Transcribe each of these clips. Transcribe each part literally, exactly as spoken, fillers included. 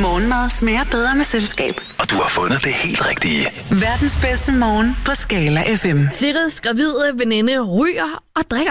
Morgenmad smager bedre med selskab. Og du har fundet det helt rigtige. Verdens bedste morgen på Skala F M. Sigrids gravide veninde ryger og drikker.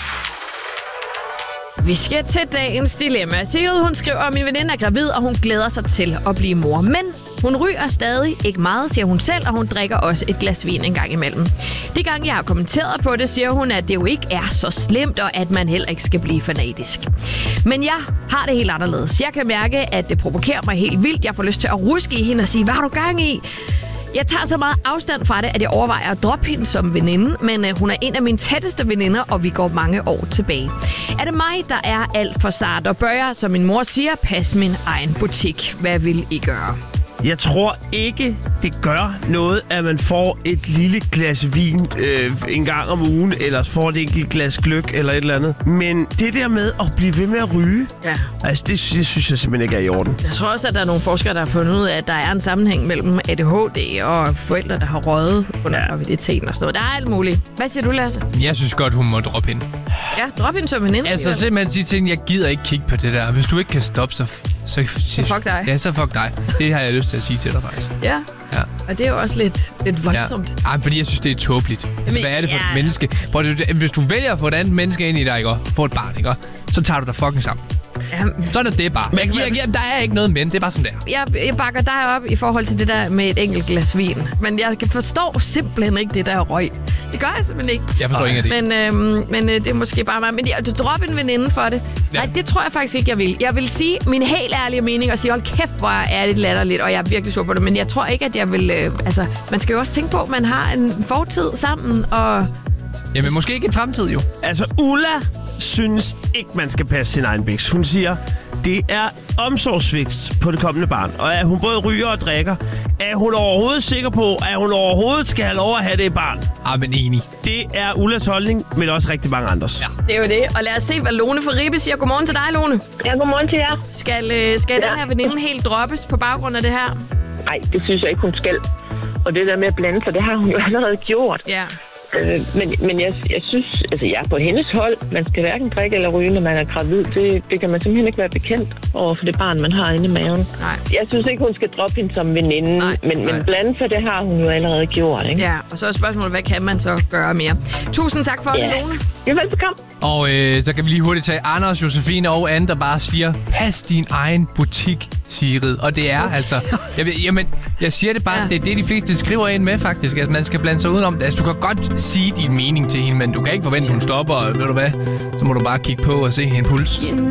Vi skal til dagens dilemma. Sigrid, hun skriver, at min veninde er gravid, og hun glæder sig til at blive mor. Men hun ryger stadig ikke meget, siger hun selv, og hun drikker også et glas vin en gang imellem. De gange, jeg har kommenteret på det, siger hun, at det jo ikke er så slemt, og at man heller ikke skal blive fanatisk. Men jeg har det helt anderledes. Jeg kan mærke, at det provokerer mig helt vildt. Jeg får lyst til at ruske i hende og sige, hvad har du gang i? Jeg tager så meget afstand fra det, at jeg overvejer at droppe hende som veninde, men øh, hun er en af mine tætteste veninder, og vi går mange år tilbage. Er det mig, der er alt for sart, og bør jeg, som min mor siger, passe min egen butik? Hvad vil I gøre? Jeg tror ikke, det gør noget, at man får et lille glas vin øh, en gang om ugen, eller får et enkelt glas gløgg eller et eller andet. Men det der med at blive ved med at ryge, ja. altså det, det synes jeg simpelthen ikke er i orden. Jeg tror også, at der er nogle forskere, der har fundet ud af, at der er en sammenhæng mellem A D H D og forældre, der har røget under ja. graviditeten og sådan noget. Der er alt muligt. Hvad siger du, Lasse? Jeg synes godt, hun må droppe hende. Ja, droppe hende som veninde. Altså simpelthen sige til hende, jeg gider ikke kigge på det der. Hvis du ikke kan stoppe, så... Så, så fuck dig. Ja, så fuck dig. Det har jeg lyst til at sige til dig, faktisk. Ja, ja. Og det er jo også lidt, lidt voldsomt. Ja. Ej, fordi jeg synes, det er tåbeligt. Altså, hvad er det for ja. et menneske? Hvis du vælger at få et andet menneske ind i dig, ikke? Få et barn, ikke? Så tager du dig fucking sammen. Jamen. Så er det det bare. Men, jeg, jeg, jeg, der er ikke noget men, det er bare sådan der. Jeg, jeg bakker dig op i forhold til det der med et enkelt glas vin. Men jeg forstår simpelthen ikke det der røg. Det gør jeg simpelthen ikke. Jeg forstår ikke af det. Men, øhm, men øh, det er måske bare mig. Men jeg, du dropper en veninde for det. Ja. Nej, det tror jeg faktisk ikke, jeg vil. Jeg vil sige min helt ærlige mening og sige, hold kæft, hvor er det latterligt, og jeg er virkelig sur på det. Men jeg tror ikke, at jeg vil... Øh, altså, man skal jo også tænke på, at man har en fortid sammen, og... Jamen, måske ikke en fremtid, jo. Altså, Ulla synes ikke, man skal passe sin egen biks. Hun siger, det er omsorgsvigt på det kommende barn. Og at hun både ryger og drikker, er hun overhovedet sikker på, at hun overhovedet skal have lov at have det barn? Ah, men enig. Det er Ullas holdning, men også rigtig mange andres. Ja, det er jo det. Og lad os se, hvad Lone fra Ribe siger. Godmorgen til dig, Lone. Ja, godmorgen til jer. Skal, øh, skal ja. den her veninde helt droppes på baggrund af det her? Nej, det synes jeg ikke, hun skal. Og det der med at blande sig, det har hun jo allerede gjort. Ja. Øh, men men jeg, jeg synes, altså jeg er på hendes hold. Man skal hverken drikke eller ryge, når man er gravid. Det, det kan man simpelthen ikke være bekendt over for det barn, man har inde i maven. Nej. Jeg synes ikke, hun skal droppe hende som veninde. Nej. Men, men blande sig, det har hun jo allerede gjort, ikke? Ja, og så er spørgsmålet, hvad kan man så gøre mere? Tusind tak for ja. det, Lone. Ja, velbekomme. Og øh, så kan vi lige hurtigt tage Anders, Josefine og Anne, der bare siger, pas din egen butik, Sigrid. Og det er altså... Jeg, jamen, jeg siger det bare, ja. det er det, de fleste skriver ind med, faktisk. At man skal blande sig udenom. Altså, du kan godt sige din mening til hende, men du kan ikke forvente, at hun stopper. Og ved du hvad, så må du bare kigge på og se en puls.